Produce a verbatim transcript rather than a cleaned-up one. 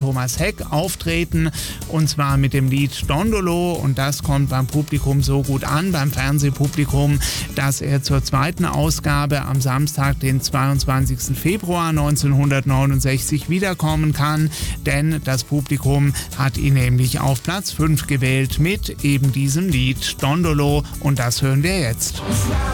Thomas Heck auftreten, und zwar mit dem Lied Dondolo, und das kommt beim Publikum so gut an, beim Fernsehpublikum, dass er zur zweiten Ausgabe am Samstag, den zweiundzwanzigsten Februar neunzehnhundertneunundsechzig wiederkommen kann, denn das Publikum hat ihn nämlich auf Platz fünf gewählt mit eben diesem Lied Dondolo, und das hören wir jetzt.